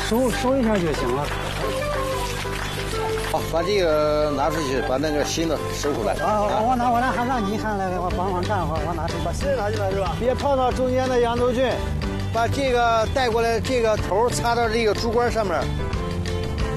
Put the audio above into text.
收一下就行了。 好，把这个拿出去，把那个新的收回来。 我拿，还让你还来，我帮忙干活，我拿去。 把新的拿进来是吧？别碰到中间的羊头菌，把这个带过来，这个头插到这个竹竿上面。